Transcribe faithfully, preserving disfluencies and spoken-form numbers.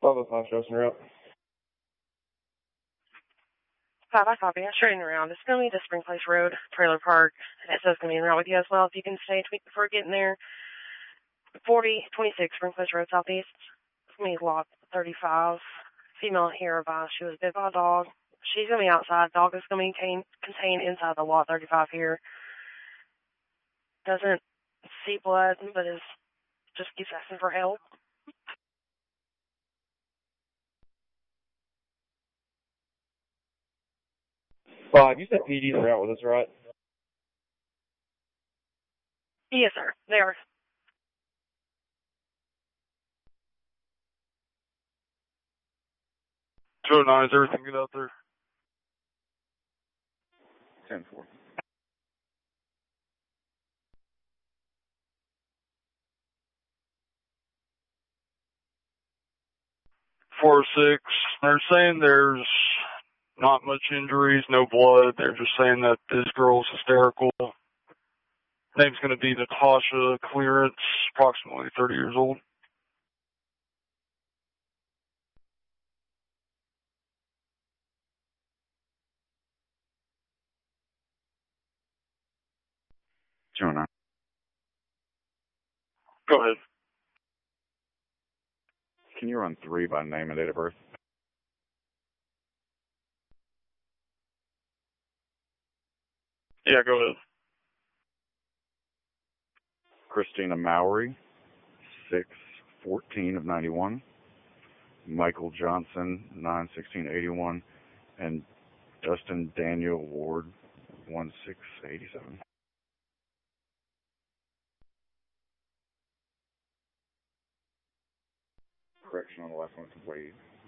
Bravo five, Justin, route. Five, I copy. I'm shooting around. It's going to be the Spring Place Road, Trailer Park. It says it's going to be en route with you as well. If you can stay a tweak before getting there. forty twenty-six Spring Place Road, Southeast. It's going to be lot thirty-five. Female here advised she was bit by a dog. She's going to be outside. Dog is going to be contained inside the lot thirty-five here. Doesn't see blood, but is just keeps asking for help. Five, you said P D's en route with us, right? Yes, sir. They are. two oh nine, is everything good out there? ten four. four six, they're saying there's not much injuries, no blood. They're just saying that this girl's hysterical. Name's going to be Natasha Clearance, approximately thirty years old. two oh nine. Go ahead. Can you run three by name and date of birth? Yeah, go ahead. Christina Mowry, six fourteen of ninety-one. Michael Johnson, nine sixteen eighty-one. And Dustin Daniel Ward, one six eighty-seven. Correction on the last one, it's Wade.